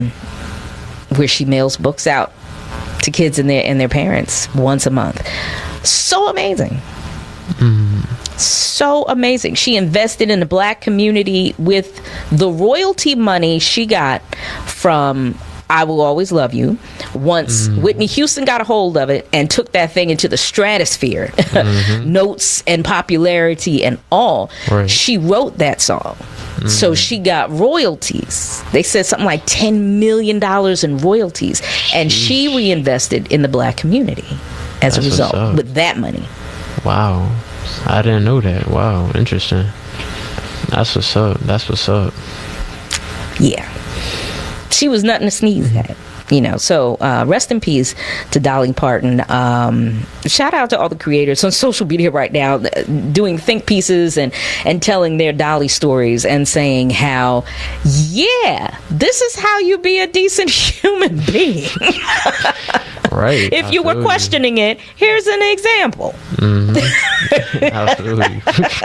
where she mails books out to kids and their parents once a month. So amazing. So amazing. She invested in the black community with the royalty money she got from I Will Always Love You. Once Whitney Houston got a hold of it and took that thing into the stratosphere, notes and popularity and all, she wrote that song. So she got royalties. They said something like $10 million in royalties. And she reinvested in the black community as a result with that money. Wow. I didn't know that. Wow. Interesting. That's what's up. That's what's up. Yeah. She was nothing to sneeze at. So rest in peace to Dolly Parton. Shout out to all the creators on social media right now doing think pieces and telling their Dolly stories and saying how, this is how you be a decent human being. Right. If you were questioning it, here's an example. Absolutely.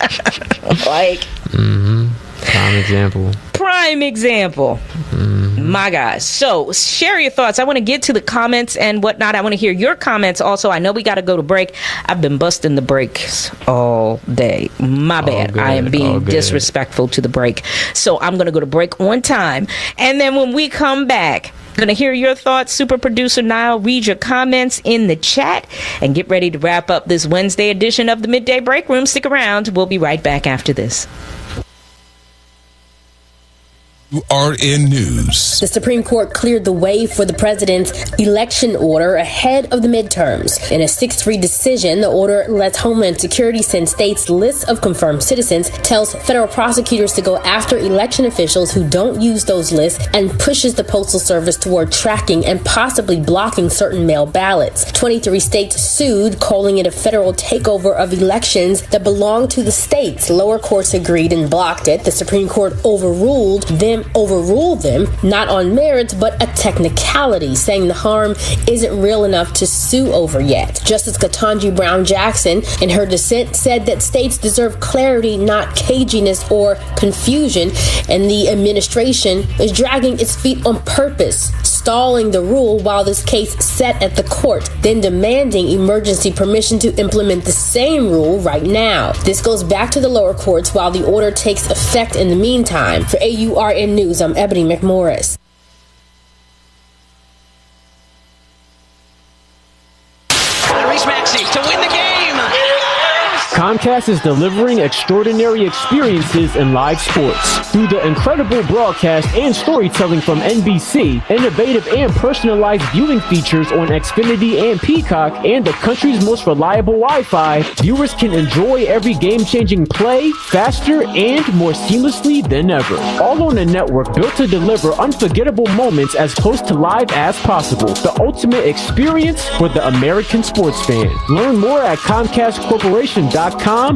Prime example. My guys. So share your thoughts. I want to get to the comments and whatnot. I want to hear your comments also. I know we got to go to break. I've been busting the brakes all day. My bad. I am being disrespectful to the break. So I'm going to go to break on time. And then when we come back, going to hear your thoughts. Super producer Niall, read your comments in the chat and get ready to wrap up this Wednesday edition of the Midday Break Room. Stick around. We'll be right back after this. URN News. The Supreme Court cleared the way for the president's election order ahead of the midterms. In a 6-3 decision, the order lets Homeland Security send states lists of confirmed citizens, tells federal prosecutors to go after election officials who don't use those lists, and pushes the Postal Service toward tracking and possibly blocking certain mail ballots. 23 states sued, calling it a federal takeover of elections that belong to the states. Lower courts agreed and blocked it. The Supreme Court overruled them, not on merits, but a technicality, saying the harm isn't real enough to sue over yet. Justice Ketanji Brown Jackson, in her dissent, said that states deserve clarity, not caginess or confusion, and the administration is dragging its feet on purpose, stalling the rule while this case sat at the court, then demanding emergency permission to implement the same rule right now. This goes back to the lower courts while the order takes effect in the meantime. For AURN News, I'm Ebony McMorris. Tyrese Maxey to win the game. Comcast is delivering extraordinary experiences in live sports. Through the incredible broadcast and storytelling from NBC, innovative and personalized viewing features on Xfinity and Peacock, and the country's most reliable Wi-Fi, viewers can enjoy every game-changing play faster and more seamlessly than ever. All on a network built to deliver unforgettable moments as close to live as possible. The ultimate experience for the American sports fan. Learn more at ComcastCorporation.com/sports.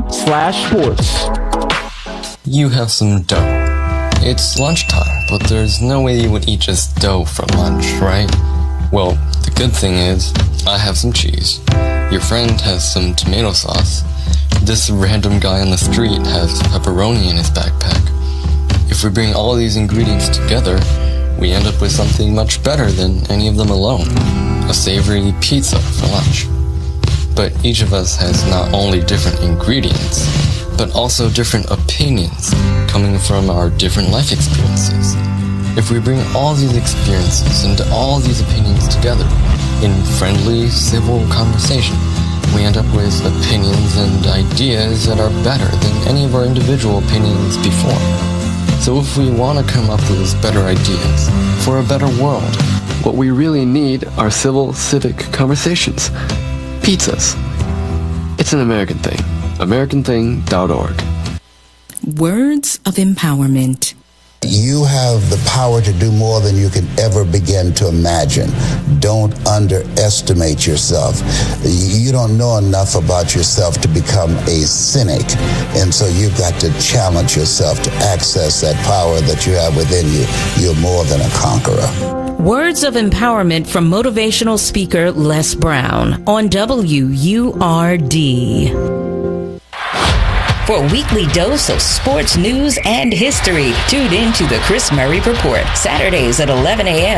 You have some dough. It's lunchtime, but there's no way you would eat just dough for lunch, right? Well, the good thing is, I have some cheese. Your friend has some tomato sauce. This random guy on the street has pepperoni in his backpack. If we bring all these ingredients together, we end up with something much better than any of them alone. A savory pizza for lunch. But each of us has not only different ingredients, but also different opinions coming from our different life experiences. If we bring all these experiences and all these opinions together in friendly, civil conversation, we end up with opinions and ideas that are better than any of our individual opinions before. So if we want to come up with better ideas for a better world, what we really need are civil, civic conversations. Pizzas. It's an American thing. AmericanThing.org. Words of empowerment. You have the power to do more than you can ever begin to imagine. Don't underestimate yourself. You don't know enough about yourself to become a cynic. And so you've got to challenge yourself to access that power that you have within you. You're more than a conqueror. Words of empowerment from motivational speaker Les Brown on WURD. For a weekly dose of sports news and history, tune in to the Chris Murray Report, Saturdays at 11 a.m.